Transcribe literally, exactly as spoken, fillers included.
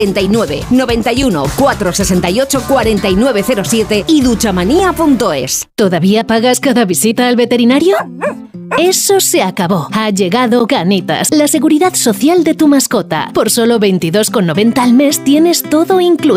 noventa y nueve, noventa y uno, cuatrocientos sesenta y ocho, cuarenta y nueve cero siete y duchamanía punto es. ¿Todavía pagas cada visita al veterinario? Eso se acabó. Ha llegado Ganitas, la seguridad social de tu mascota. Por solo veintidós con noventa al mes tienes todo incluido.